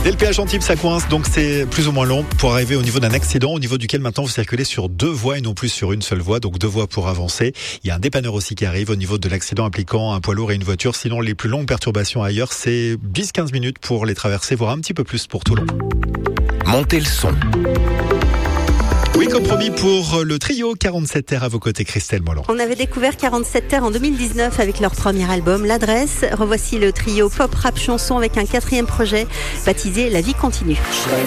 Dès le péage Antibes, ça coince, donc c'est plus ou moins long pour arriver au niveau d'un accident, au niveau duquel maintenant vous circulez sur 2 voies et non plus sur une seule voie, donc 2 voies pour avancer. Il y a un dépanneur aussi qui arrive au niveau de l'accident impliquant un poids lourd et une voiture. Sinon, les plus longues perturbations ailleurs, c'est 10-15 minutes pour les traverser, voire un petit peu plus pour Toulon. Montez le son. Oui, comme promis pour le trio 47 Terres à vos côtés, Christelle Molland. On avait découvert 47 Terres en 2019 avec leur premier album, L'Adresse. Revoici le trio pop rap chanson avec un 4e projet baptisé La Vie Continue.